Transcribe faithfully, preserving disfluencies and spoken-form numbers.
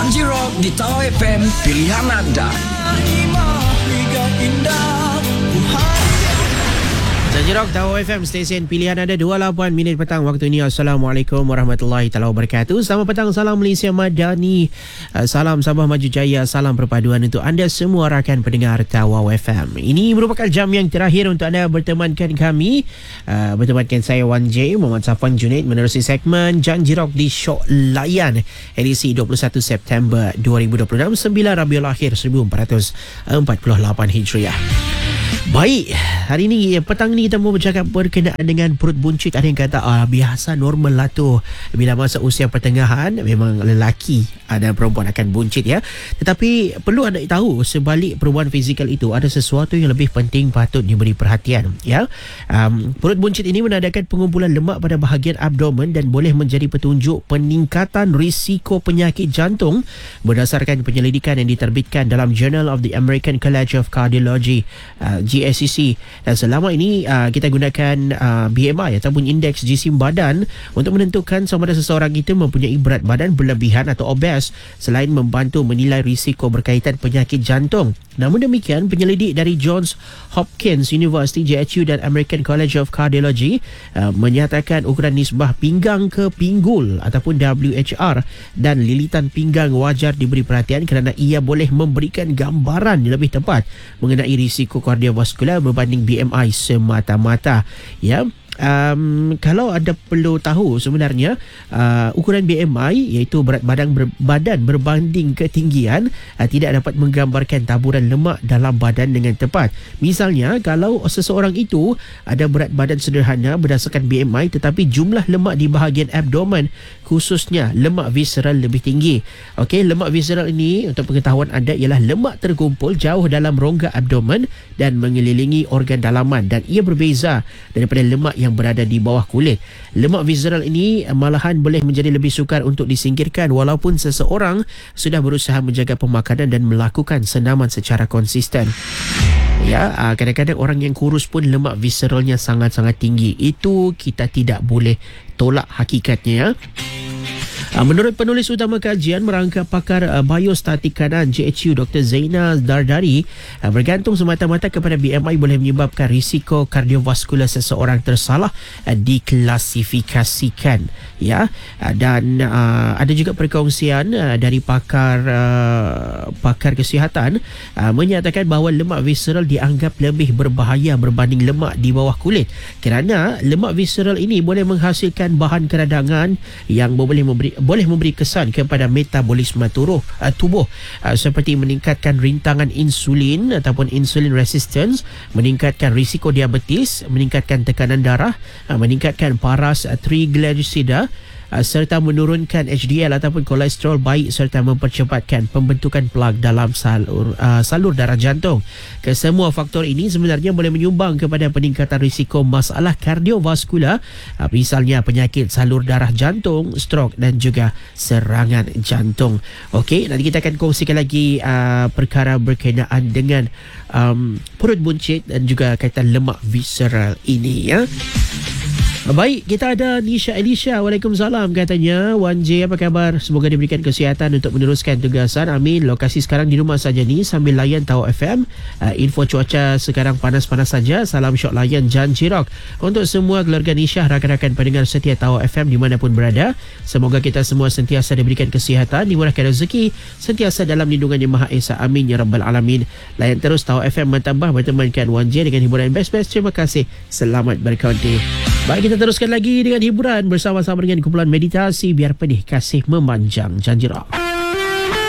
Janji Rock di Tau F M, pilihan anda. Janji Rock Tau F M, stesen pilihan anda. Dua puluh lapan minit petang waktu ini. Assalamualaikum warahmatullahi taala wabarakatuh. Selamat petang, salam Malaysia Madani, salam Sabah Maju Jaya, salam perpaduan untuk anda semua rakan pendengar Tau F M. Ini merupakan jam yang terakhir untuk anda bertemankan kami, uh, bertemankan saya Wan J, Muhammad Safwan Junaid, menerusi segmen Janji Rock di Syok Layan edisi dua puluh satu September dua ribu dua puluh enam, sembilan Rabiul Akhir seribu empat ratus empat puluh lapan Hijriah. Baik, hari ini petang ni kita mau bercakap berkenaan dengan perut buncit. Ada yang kata ah, biasa normal lah tu, bila masa usia pertengahan memang lelaki dan perempuan akan buncit ya. Tetapi perlu anda tahu, sebalik perubahan fizikal itu ada sesuatu yang lebih penting patut diberi perhatian ya. Um, perut buncit ini menandakan pengumpulan lemak pada bahagian abdomen dan boleh menjadi petunjuk peningkatan risiko penyakit jantung berdasarkan penyelidikan yang diterbitkan dalam Journal of the American College of Cardiology, uh, G S C C. Dan selama ini uh, kita gunakan uh, B M I ataupun indeks jisim badan untuk menentukan sama ada seseorang itu mempunyai berat badan berlebihan atau obes, selain membantu menilai risiko berkaitan penyakit jantung. Namun demikian, penyelidik dari Johns Hopkins University, J H U dan American College of Cardiology uh, menyatakan ukuran nisbah pinggang ke pinggul ataupun W H R dan lilitan pinggang wajar diberi perhatian kerana ia boleh memberikan gambaran yang lebih tepat mengenai risiko kardiovaskular berbanding B M I semata-mata ya. Um, kalau anda perlu tahu sebenarnya uh, ukuran B M I iaitu berat badan ber, badan berbanding ketinggian uh, tidak dapat menggambarkan taburan lemak dalam badan dengan tepat. Misalnya kalau seseorang itu ada berat badan sederhana berdasarkan B M I tetapi jumlah lemak di bahagian abdomen khususnya lemak visceral lebih tinggi. Okey, lemak visceral ini untuk pengetahuan anda ialah lemak terkumpul jauh dalam rongga abdomen dan mengelilingi organ dalaman dan ia berbeza daripada lemak yang yang berada di bawah kulit. Lemak visceral ini malahan boleh menjadi lebih sukar untuk disingkirkan walaupun seseorang sudah berusaha menjaga pemakanan dan melakukan senaman secara konsisten. Ya, kadang-kadang orang yang kurus pun lemak visceralnya sangat-sangat tinggi. Itu kita tidak boleh tolak hakikatnya. Menurut penulis utama kajian merangka pakar biostatik kanan J H U Doktor Zaina Dardari, bergantung semata-mata kepada B M I boleh menyebabkan risiko kardiovaskular seseorang tersalah diklasifikasikan ya. Dan uh, ada juga perkongsian uh, dari pakar uh, pakar kesihatan uh, menyatakan bahawa lemak visceral dianggap lebih berbahaya berbanding lemak di bawah kulit kerana lemak visceral ini boleh menghasilkan bahan keradangan yang boleh memberi boleh memberi kesan kepada metabolisme tubuh, uh, tubuh uh, seperti meningkatkan rintangan insulin ataupun insulin resistance, meningkatkan risiko diabetes, meningkatkan tekanan darah, uh, meningkatkan paras uh, triglycerida, Uh, serta menurunkan H D L ataupun kolesterol baik serta mempercepatkan pembentukan plak dalam salur uh, salur darah jantung. Kesemua faktor ini sebenarnya boleh menyumbang kepada peningkatan risiko masalah kardiovaskular, uh, misalnya penyakit salur darah jantung, stroke dan juga serangan jantung. Okey, nanti kita akan kongsikan lagi uh, perkara berkenaan dengan um, perut buncit dan juga kaitan lemak visceral ini ya. Baik, kita ada Nisha Elisha. Waalaikumsalam katanya. Wan J, apa khabar? Semoga diberikan kesihatan untuk meneruskan tugasan. Amin. Lokasi sekarang di rumah saja ni sambil layan Tau F M. Uh, info cuaca sekarang panas-panas saja. Salam syok layan Janji Rock untuk semua keluarga Nisha, rakan-rakan pendengar setia Tau F M dimanapun berada. Semoga kita semua sentiasa diberikan kesihatan, dimurahkan rezeki, sentiasa dalam lindungan Yang Maha Esa. Amin ya rabbal alamin. Layan terus Tau F M bertambah bertemankan Wan J dengan hiburan best-best. Terima kasih. Selamat berkonti. Baik, kita teruskan lagi dengan hiburan bersama-sama dengan kumpulan meditasi biar pedih kasih memanjang. Janji Rock.